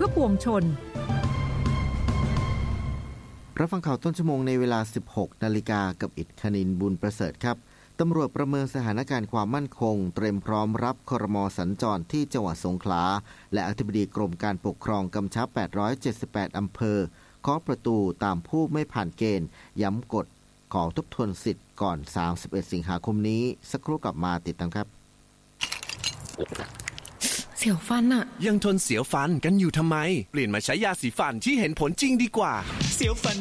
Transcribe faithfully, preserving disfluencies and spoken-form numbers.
ปวงชนรับฟังข่าวต้นชั่วโมงในเวลา สิบหกนาฬิกากับอิทคณินบุญประเสริฐครับตำรวจประเมินสถานการณ์ความมั่นคงเตรียมพร้อมรับครม.สัญจรที่จังหวัดสงขลาและอธิบดีกรมการปกครองกำชับแปดร้อยเจ็ดสิบแปดอำเภอเคาะประตูตามผู้ไม่ผ่านเกณฑ์ย้ำกฎขอทบทวนสิทธิ์ก่อนสามสิบเอ็ดสิงหาคมนี้สักครู่กลับมาติดตามครับเสียวฟันอะยังทนเสียวฟันกันอยู่ทำไมเปลี่ยนมาใช้ยาสีฟันที่เห็นผลจริงดีกว่าเสียวฟัน